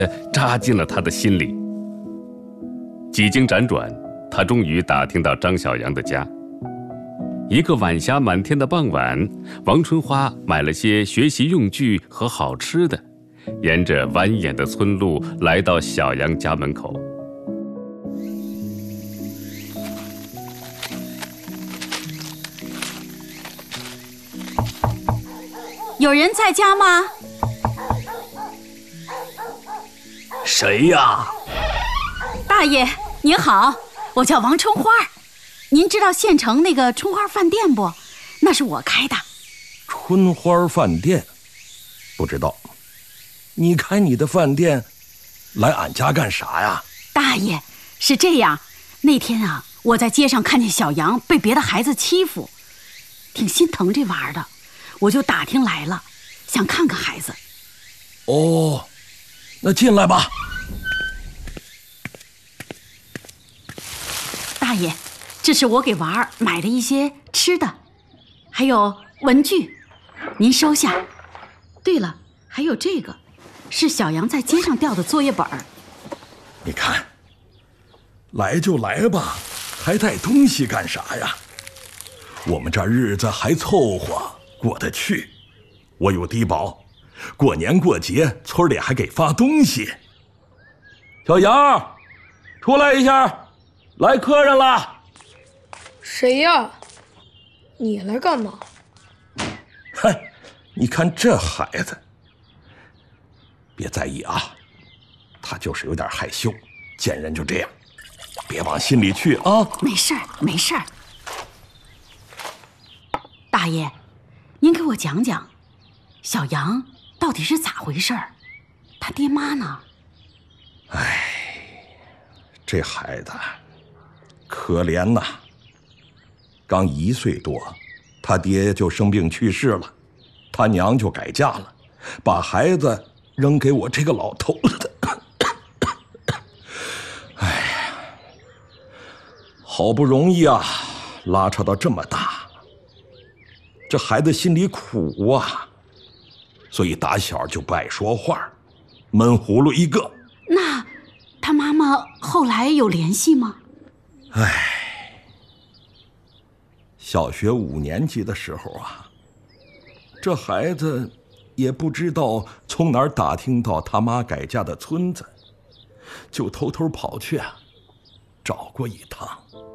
扎进了他的心里。几经辗转，他终于打听到张小阳的家。一个晚霞满天的傍晚，王春花买了些学习用具和好吃的，沿着蜿蜒的村路来到小杨家门口。 有人在家吗？ 谁呀？ 大爷您好，我叫王春花。您知道县城那个春花饭店不？那是我开的。 春花饭店？不知道。你开你的饭店来俺家干啥呀？ 大爷，是这样，那天啊，我在街上看见小杨被别的孩子欺负，挺心疼这娃儿的，我就打听来了，想看看孩子。 哦，那进来吧。 大爷，这是我给娃儿买的一些吃的，还有文具，您收下。对了，还有这个，是小杨在街上掉的作业本。 你看，来就来吧，还带东西干啥呀？我们这日子还凑合过得去，我有低保，过年过节村里还给发东西。小杨，出来一下，来客人了。 谁呀？你来干嘛？ 嗨，你看这孩子，别在意啊，他就是有点害羞，见人就这样，别往心里去啊。 没事儿，没事儿。大爷，您给我讲讲，小杨到底是咋回事儿？他爹妈呢？ 哎，这孩子可怜呐，刚1岁多，他爹就生病去世了，他娘就改嫁了，把孩子扔给我这个老头子。哎呀，好不容易啊，拉扯到这么大，这孩子心里苦啊，所以打小就不爱说话，闷葫芦一个。 那他妈妈后来有联系吗？ 哎，小学5年级的时候啊，这孩子也不知道从哪儿打听到他妈改嫁的村子，就偷偷跑去啊，找过一趟。